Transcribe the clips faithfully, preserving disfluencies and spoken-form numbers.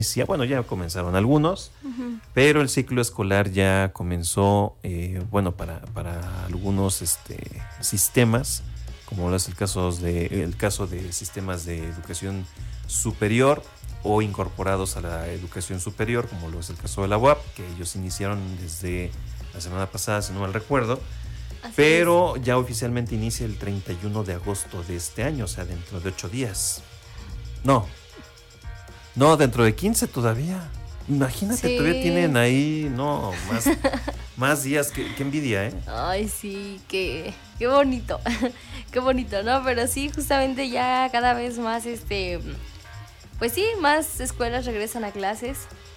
inicia- bueno, ya comenzaron algunos, Ujú. pero el ciclo escolar ya comenzó, eh, bueno, para, para algunos este, sistemas, como lo es el caso de, el caso de sistemas de educación superior o incorporados a la educación superior, como lo es el caso de la U A P, que ellos iniciaron desde la semana pasada, si no mal recuerdo, Así pero ya oficialmente inicia el treinta y uno de agosto de este año, o sea, dentro de ocho días. No, no, dentro de quince todavía. Imagínate, Sí. todavía tienen ahí, no, más, más días. Qué, qué envidia, ¿eh? Ay, sí, qué, qué bonito, qué bonito, ¿no? Pero sí, justamente ya cada vez más, este, pues sí, más escuelas regresan a clases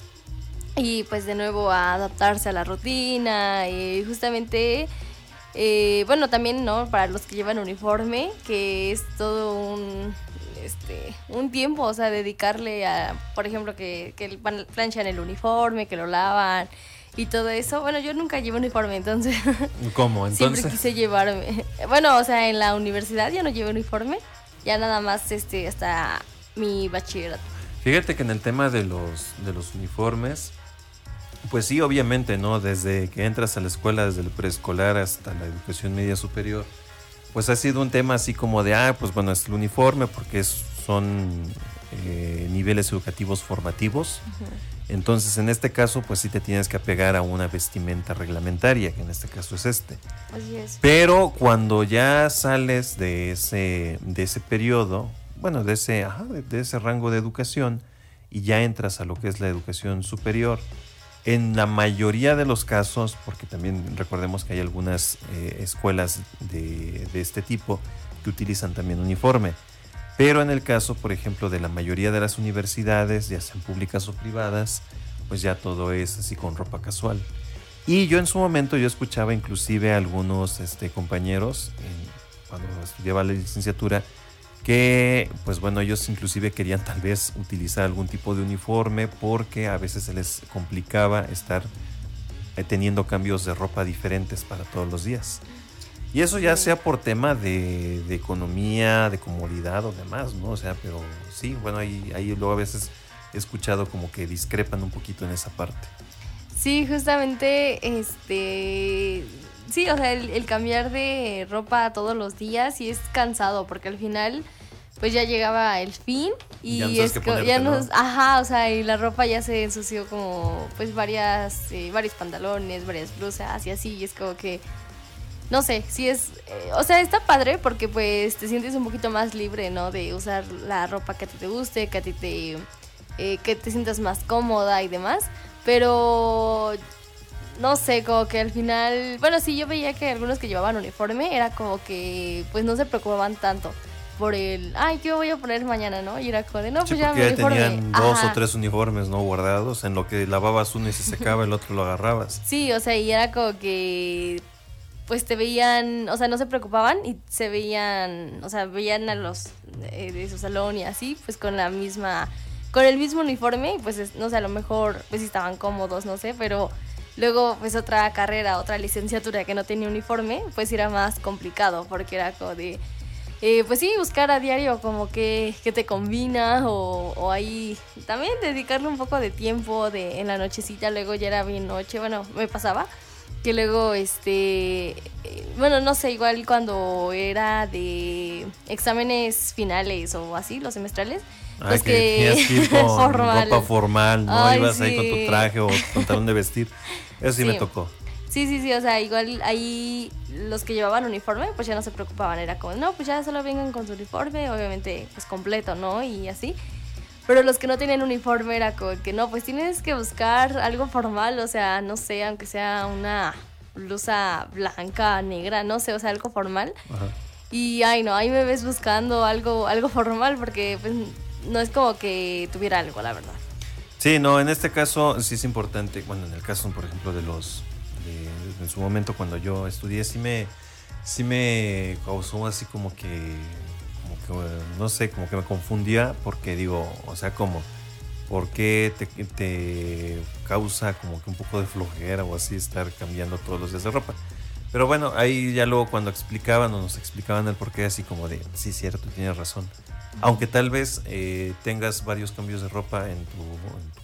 y pues de nuevo a adaptarse a la rutina y justamente, eh, bueno, también, ¿no? Para los que llevan uniforme, que es todo un, este, un tiempo, o sea, dedicarle a, por ejemplo, que, que pan- planchan el uniforme, que lo lavan y todo eso. Bueno, yo nunca llevo uniforme, entonces ¿Cómo? siempre Entonces, quise llevarme. Bueno, o sea, en la universidad ya no llevé uniforme, ya nada más este hasta mi bachillerato. fíjate que en el tema de los, de los uniformes, pues sí, obviamente, ¿no? Desde que entras a la escuela, desde el preescolar hasta la educación media superior, pues ha sido un tema así como de, ah, pues bueno, es el uniforme porque es- son eh, niveles educativos formativos. Entonces, en este caso, pues sí te tienes que apegar a una vestimenta reglamentaria, que en este caso es este. Así es. Pero cuando ya sales de ese, de ese periodo, bueno, de ese, ajá, de, de ese rango de educación, y ya entras a lo que es la educación superior, en la mayoría de los casos, porque también recordemos que hay algunas eh, escuelas de, de este tipo que utilizan también uniforme, pero en el caso, por ejemplo, de la mayoría de las universidades, ya sean públicas o privadas, pues ya todo es así con ropa casual. Y yo en su momento yo escuchaba inclusive a algunos este, compañeros en- cuando estudiaba la licenciatura que pues bueno, ellos inclusive querían tal vez utilizar algún tipo de uniforme porque a veces se les complicaba estar eh, teniendo cambios de ropa diferentes para todos los días. Y eso ya Sí. sea por tema de, de economía, de comodidad o demás, ¿no? O sea, pero sí, bueno, ahí, ahí luego a veces he escuchado como que discrepan un poquito en esa parte. Sí, justamente, este, sí, o sea, el, el cambiar de ropa todos los días sí es cansado, porque al final, pues ya llegaba el fin y Ya no sabes es qué co- ponerte, ya ¿no? nos, ajá, o sea, y la ropa ya se ensució como, pues varias, eh, varios pantalones, varias blusas y así, y es como que, no sé, sí es, eh, o sea, está padre porque pues te sientes un poquito más libre, ¿no? De usar la ropa que a ti te guste, que a ti te, eh, que te sientas más cómoda y demás, pero no sé, como que al final, bueno, sí, yo veía que algunos que llevaban uniforme era como que pues no se preocupaban tanto por el, ay, ¿qué voy a poner mañana, no? Y era como de, no, Sí, pues ya porque mi ya uniforme. tenían dos Ajá. o tres uniformes no guardados, en lo que lavabas uno y se secaba, el otro lo agarrabas. Sí, o sea, y era como que pues te veían, o sea, no se preocupaban y se veían, o sea, veían a los eh, de su salón y así, pues con la misma, con el mismo uniforme, y pues es- no sé, a lo mejor pues sí estaban cómodos, no sé, pero luego pues otra carrera, otra licenciatura que no tenía uniforme, pues era más complicado porque era como de, eh, pues sí, buscar a diario como que, que te combina o, o ahí también dedicarle un poco de tiempo de, en la nochecita, luego ya era bien noche, bueno, me pasaba que luego, este, eh, bueno, no sé, igual cuando era de exámenes finales o así, los semestrales, Ah, pues que que tenías que ir con formal. ropa formal, ¿no? Ay, Ibas ahí con tu sí. traje o pantalón de vestir. Eso sí, Sí. me tocó. Sí, sí, sí, o sea, igual ahí los que llevaban uniforme, pues ya no se preocupaban, era como, no, pues ya solo vengan con su uniforme, obviamente, pues completo, ¿no? Y así. Pero los que no tenían uniforme era como que no, pues tienes que buscar algo formal, o sea, no sé, aunque sea una blusa blanca, negra, no sé, o sea, algo formal. Ajá. Y ay, no, ahí me ves buscando algo, algo formal porque pues no es como que tuviera algo, la verdad. Sí, no, en este caso sí es importante, bueno, en el caso, por ejemplo, de los, de, en su momento cuando yo estudié, sí me, sí me causó así como que, como que, no sé, como que me confundía, porque digo, o sea, como, ¿por qué te, te causa como que un poco de flojera o así estar cambiando todos los días de ropa? Pero bueno, ahí ya luego cuando explicaban o nos explicaban el porqué, así como de, sí, cierto, tienes razón. Aunque tal vez eh, tengas varios cambios de ropa en tu, en tu